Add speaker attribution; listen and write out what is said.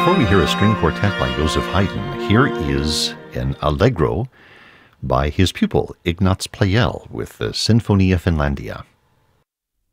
Speaker 1: Before we hear a string quartet by Joseph Haydn, here is an allegro by his pupil, Ignaz Pleyel, with the Sinfonia Finlandia.